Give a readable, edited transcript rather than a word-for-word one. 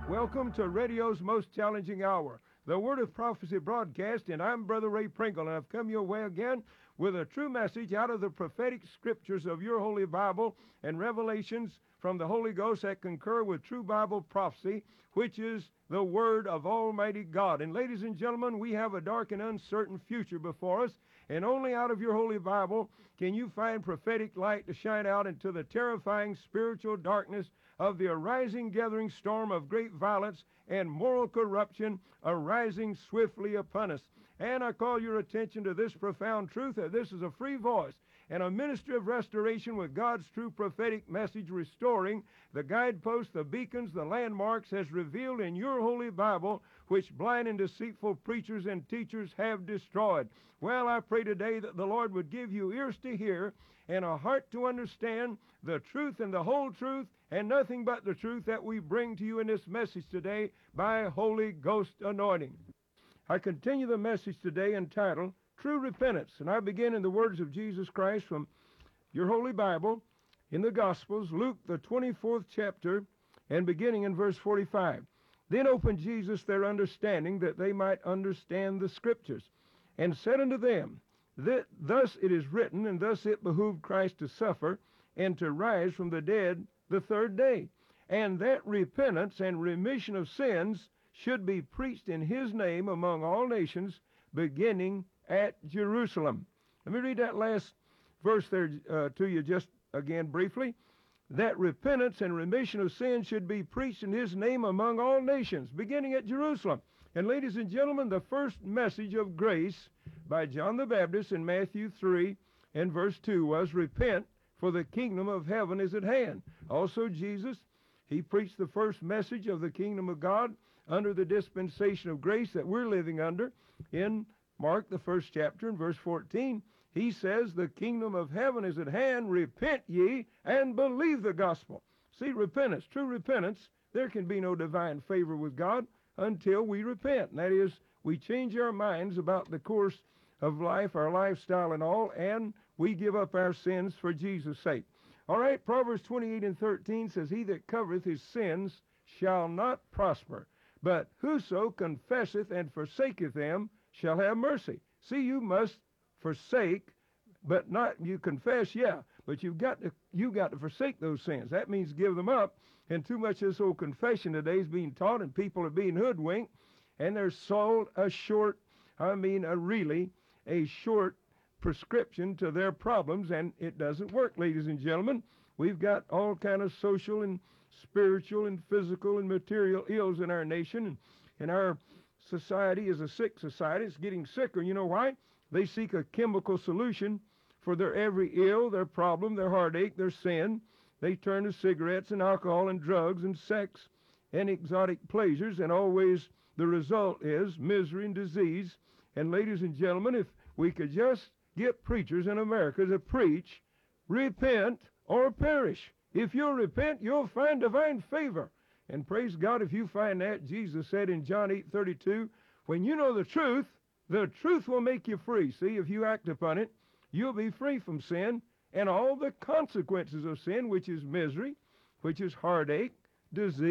Welcome to radio's most challenging hour, the Word of Prophecy broadcast, and I'm Brother Ray Pringle, and I've come your way again with a true message out of the prophetic scriptures of your Holy Bible and revelations from the Holy Ghost that concur with true Bible prophecy, which is the Word of Almighty God. And ladies and gentlemen, we have a dark and uncertain future before us, and only out of your Holy Bible can you find prophetic light to shine out into the terrifying spiritual darkness of the arising gathering storm of great violence and moral corruption arising swiftly upon us. And I call your attention to this profound truth that this is a free voice and a ministry of restoration with God's true prophetic message, restoring the guideposts, the beacons, the landmarks as revealed in your Holy Bible, which blind and deceitful preachers and teachers have destroyed. Well, I pray today that the Lord would give you ears to hear and a heart to understand the truth and the whole truth and nothing but the truth that we bring to you in this message today by Holy Ghost anointing. I continue the message today entitled True Repentance, and I begin in the words of Jesus Christ from your Holy Bible in the Gospels, Luke the 24th chapter, and beginning in verse 45. Then opened Jesus their understanding, that they might understand the Scriptures, and said unto them, that thus it is written, and thus it behooved Christ to suffer, and to rise from the dead the third day, and that repentance and remission of sins should be preached in his name among all nations, beginning at Jerusalem. Let me read that last verse there to you just again briefly. That repentance and remission of sins should be preached in his name among all nations, beginning at Jerusalem. And ladies and gentlemen, the first message of grace by John the Baptist in Matthew 3 and verse 2 was, repent, for the kingdom of heaven is at hand. Also Jesus, he preached the first message of the kingdom of God under the dispensation of grace that we're living under. In Mark, the first chapter, in verse 14, he says, the kingdom of heaven is at hand, repent ye, and believe the gospel. See, repentance, true repentance, there can be no divine favor with God until we repent. And that is, we change our minds about the course of life, our lifestyle and all, and we give up our sins for Jesus' sake. All right, Proverbs 28 and 13 says, he that covereth his sins shall not prosper, but whoso confesseth and forsaketh them shall have mercy. See, you must forsake, but not, you confess, yeah, but you've got to forsake those sins. That means give them up. And too much of this old confession today is being taught, and people are being hoodwinked, and they're sold a short prescription to their problems, and it doesn't work, ladies and gentlemen. We've got all kind of social and spiritual and physical and material ills in our nation, and our society is a sick society. It's getting sicker. You know why? They seek a chemical solution for their every ill, their problem, their heartache, their sin. They turn to cigarettes and alcohol and drugs and sex and exotic pleasures, and always the result is misery and disease. And ladies and gentlemen, if we could just get preachers in America to preach, repent or perish. If you'll repent, you'll find divine favor. And praise God if you find that. Jesus said in John 8:32, when you know the truth will make you free. See, if you act upon it, you'll be free from sin and all the consequences of sin, which is misery, which is heartache, disease,